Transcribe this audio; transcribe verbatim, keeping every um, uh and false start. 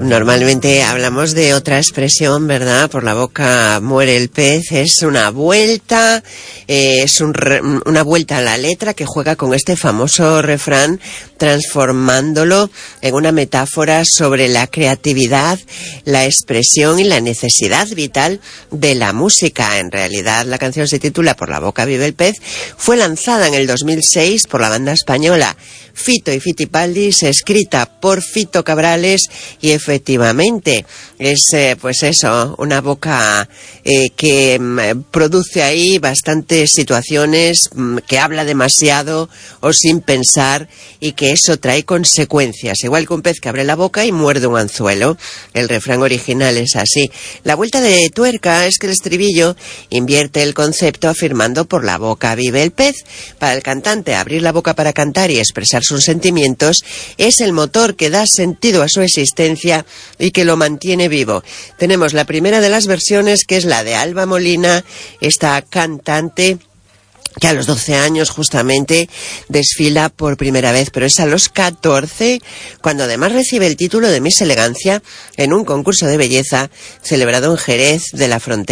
Normalmente hablamos de otra expresión, ¿verdad? Por la boca muere el pez. Es una vuelta, eh, es un re, una vuelta a la letra que juega con este famoso refrán, transformándolo en una metáfora sobre la creatividad, la expresión y la necesidad vital de la música. En realidad, la canción se titula Por la boca vive el pez. Fue lanzada en el dos mil seis por la banda española Fito y Fitipaldis, escrita por Fito Cabrales, y efectivamente es eh, pues eso, una boca eh, que mm, produce ahí bastantes situaciones, mm, que habla demasiado o sin pensar, y que eso trae consecuencias, igual que un pez que abre la boca y muerde un anzuelo. El refrán original es así. La vuelta de tuerca es que el estribillo invierte el concepto afirmando por la boca vive el pez. Para el cantante, abrir la boca para cantar y expresar sus sentimientos es el motor que da sentido a su existencia y que lo mantiene vivo. Tenemos la primera de las versiones, que es la de Alba Molina, esta cantante que a los doce años justamente desfila por primera vez, pero es a los catorce cuando además recibe el título de Miss Elegancia en un concurso de belleza celebrado en Jerez de la Frontera.